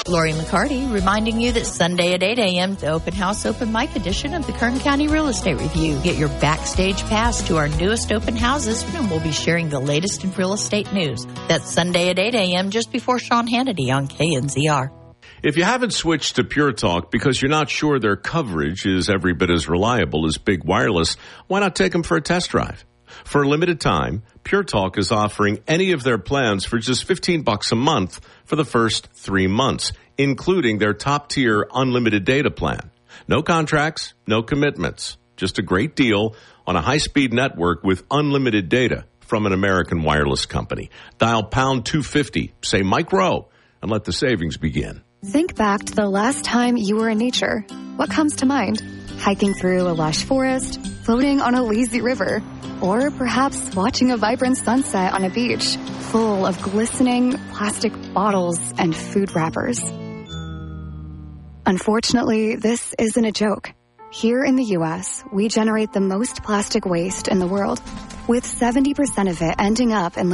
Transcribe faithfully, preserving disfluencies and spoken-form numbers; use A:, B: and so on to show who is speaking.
A: Lori McCarty reminding you that Sunday at eight a.m. the Open House Open Mic edition of the Kern County Real Estate Review. Get your backstage pass to our newest open houses, and we'll be sharing the latest in real estate news. That's Sunday at eight a.m. just before Sean Hannity on K N Z R.
B: If you haven't switched to Pure Talk because you're not sure their coverage is every bit as reliable as Big Wireless, why not take them for a test drive? For a limited time, Pure Talk is offering any of their plans for just fifteen bucks a month for the first three months, including their top-tier unlimited data plan. No contracts, no commitments. Just a great deal on a high-speed network with unlimited data from an American wireless company. Dial pound two fifty, say Mike Rowe, and let the savings begin.
C: Think back to the last time you were in nature. What comes to mind? Hiking through a lush forest, floating on a lazy river, or perhaps watching a vibrant sunset on a beach full of glistening plastic bottles and food wrappers. Unfortunately, this isn't a joke. Here in the U S, we generate the most plastic waste in the world, with seventy percent of it ending up in